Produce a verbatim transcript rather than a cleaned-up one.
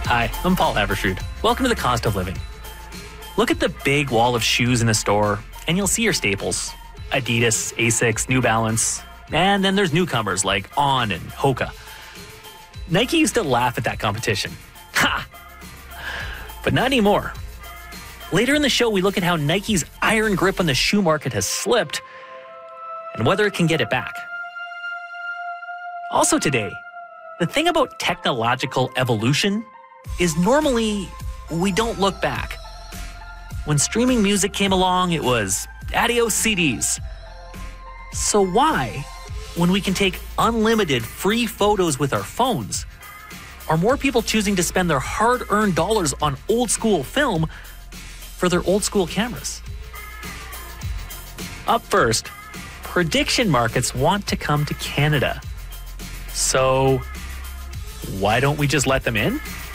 Hi, I'm Paul Havershoot. Welcome to The Cost of Living. Look at the big wall of shoes in a store, and you'll see your staples. Adidas, Asics, New Balance, and then there's newcomers like On and Hoka. Nike used to laugh at that competition. Ha! But not anymore. Later in the show, we look at how Nike's iron grip on the shoe market has slipped and whether it can get it back. Also today, the thing about technological evolution is normally we don't look back. When streaming music came along, it was adios C Ds. So why, when we can take unlimited free photos with our phones, are more people choosing to spend their hard-earned dollars on old-school film for their old-school cameras? Up first, prediction markets want to come to Canada. So why don't we just let them in?